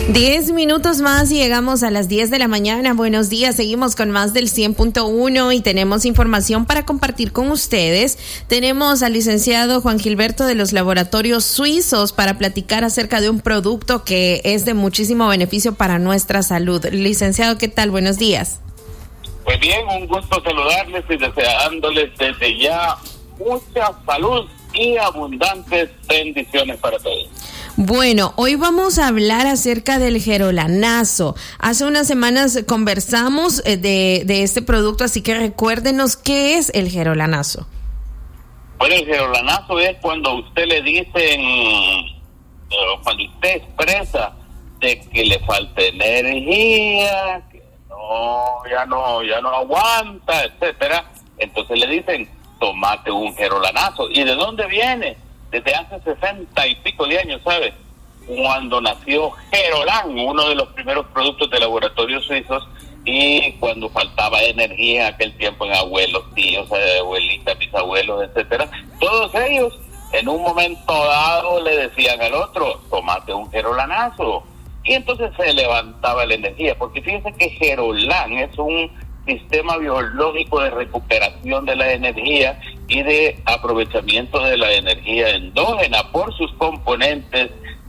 10 minutos más y llegamos a las 10 de la mañana. Buenos días, seguimos con más del 100.1 y tenemos información para compartir con ustedes. Tenemos al licenciado Juan Gilberto de los Laboratorios Suizos para platicar acerca de un producto que es de muchísimo beneficio para nuestra salud. Licenciado, ¿qué tal? Buenos días. Pues bien, un gusto saludarles y deseándoles desde ya mucha salud y abundantes bendiciones para todos. Bueno, hoy vamos a hablar acerca del gerolanazo. Hace unas semanas conversamos de este producto, así que recuérdenos qué es el gerolanazo. Bueno, el gerolanazo es cuando usted le dicen, cuando usted expresa de que le falta energía, que ya no aguanta, etcétera. Entonces le dicen, tómate un gerolanazo. ¿Y de dónde viene? Desde hace 60 y pico de años, ¿sabes? Cuando nació Gerolan, uno de los primeros productos de laboratorios suizos, y cuando faltaba energía en aquel tiempo en abuelos, tíos, abuelitas, bisabuelos, etcétera, todos ellos en un momento dado le decían al otro, tómate un gerolanazo. Y entonces se levantaba la energía, porque fíjense que Gerolan es un sistema biológico de recuperación de la energía y de aprovechamiento de la energía endógena por sus componentes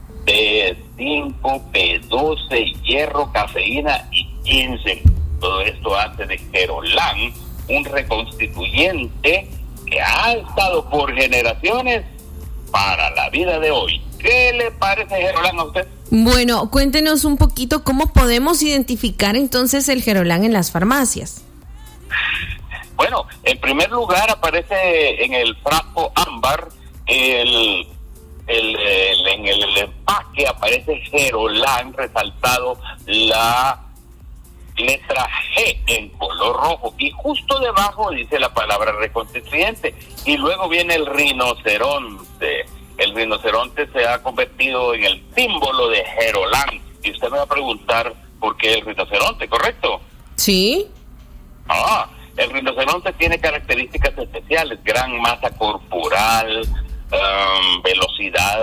B5, B12, hierro, cafeína y ginseng. Todo esto hace de Gerolan un reconstituyente que ha estado por generaciones para la vida de hoy. ¿Qué le parece Gerolan a usted? Bueno, cuéntenos un poquito cómo podemos identificar entonces el Gerolan en las farmacias. Bueno, en primer lugar aparece en el frasco ámbar, en el empaque aparece Gerolan resaltado la letra G en color rojo y justo debajo dice la palabra reconstituyente y luego viene el rinoceronte. El rinoceronte se ha convertido en el símbolo de Gerolan. Y usted me va a preguntar por qué el rinoceronte, ¿correcto? Sí. El rinoceronte tiene características especiales, gran masa corporal, velocidad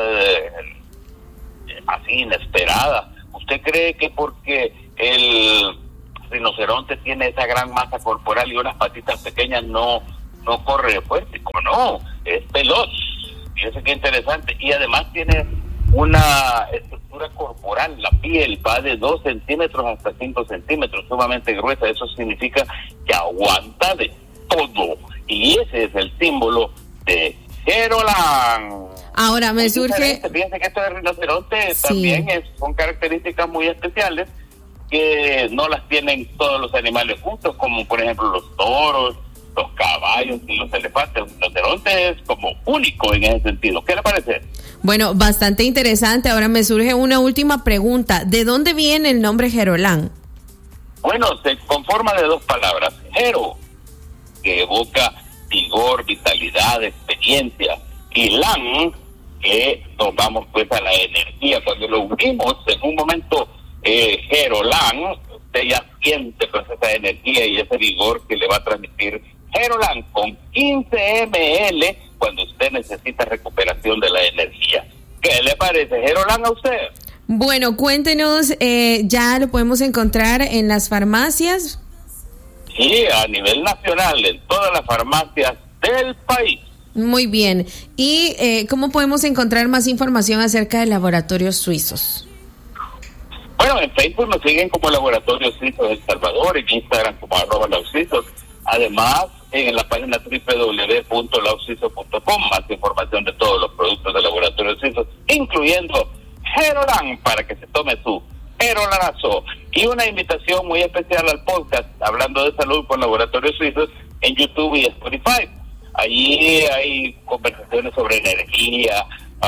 así inesperada. ¿Usted cree que porque el rinoceronte tiene esa gran masa corporal y unas patitas pequeñas no corre fuerte? ¿Cómo no? Es veloz. Fíjese qué interesante. Y además tiene una estructura corporal, la piel va de 2 centímetros hasta 5 centímetros, sumamente gruesa. Eso significa que aguanta de todo. Y ese es el símbolo de Gerolan. Ahora me surge... Fíjense que esto de rinoceronte sí, también son características muy especiales que no las tienen todos los animales juntos, como por ejemplo los toros, los caballos y los elefantes. El rinoceronte es como único en ese sentido. ¿Qué le parece? Bueno, bastante interesante. Ahora me surge una última pregunta. ¿De dónde viene el nombre Gerolan? Bueno, se conforma de 2 palabras. Gero, que evoca vigor, vitalidad, experiencia. Y lan, que nos vamos pues a la energía. Cuando lo unimos en un momento, Gerolan, usted ya siente pues esa energía y ese vigor que le va a transmitir Gerolan con 15 ml cuando usted necesita recuperación de la energía. ¿Qué le parece Gerolan a usted? Bueno, cuéntenos, ¿ya lo podemos encontrar en las farmacias? Sí, a nivel nacional, en todas las farmacias del país. Muy bien. ¿Y cómo podemos encontrar más información acerca de laboratorios suizos? Bueno, en Facebook nos siguen como Laboratorios Suizos de El Salvador, en Instagram como @lausuizos. Además, en la página www.lausuizos.com, más información de todos los productos de Laboratorios Suizos, incluyendo Gerolan, para que se tome su Gerolanazo. Y una invitación muy especial al podcast, hablando de salud con Laboratorios Suizos, en YouTube y Spotify. Allí hay conversaciones sobre energía,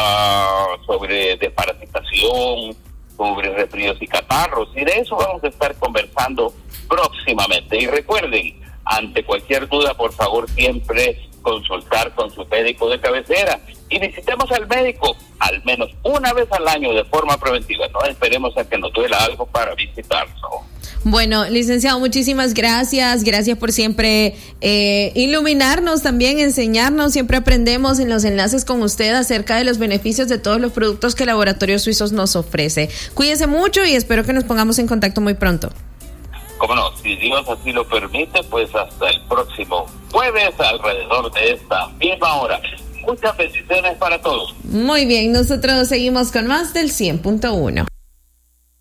sobre desparasitación, sobre resfríos y catarros, y de eso vamos a estar conversando próximamente. Y recuerden, ante cualquier duda, por favor, siempre consultar con su médico de cabecera. Y visitemos al médico al menos una vez al año de forma preventiva. No esperemos a que nos duela algo para visitarlo. Bueno, licenciado, muchísimas gracias. Gracias por siempre iluminarnos, también enseñarnos. Siempre aprendemos en los enlaces con usted acerca de los beneficios de todos los productos que Laboratorios Suizos nos ofrece. Cuídese mucho y espero que nos pongamos en contacto muy pronto. Cómo no, si Dios así lo permite, pues hasta el próximo jueves alrededor de esta misma hora. Muchas bendiciones para todos. Muy bien, nosotros seguimos con más del 100.1.